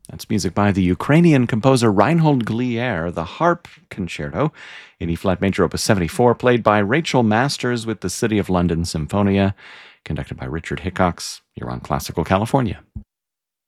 That's music by the Ukrainian composer Reinhold Glier, the Harp Concerto in E-flat major opus 74, played by Rachel Masters with the City of London Symphonia, conducted by Richard Hickox. You're on Classical California.